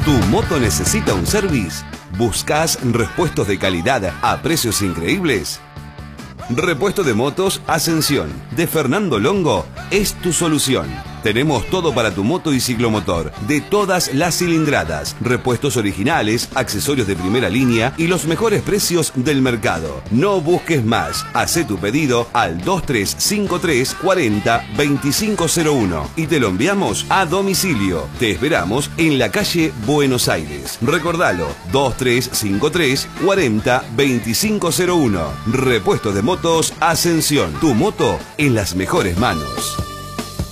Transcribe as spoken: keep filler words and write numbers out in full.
¿Tu moto necesita un service? ¿Buscas repuestos de calidad a precios increíbles? Repuesto de motos Ascensión de Fernando Longo es tu solución. Tenemos todo para tu moto y ciclomotor, de todas las cilindradas, repuestos originales, accesorios de primera línea y los mejores precios del mercado. No busques más, hacé tu pedido al dos tres cinco tres, cuarenta, veinticinco cero uno y te lo enviamos a domicilio. Te esperamos en la calle Buenos Aires. Recordalo, dos tres cinco tres, cuarenta, veinticinco cero uno. Repuestos de motos Ascensión, tu moto en las mejores manos.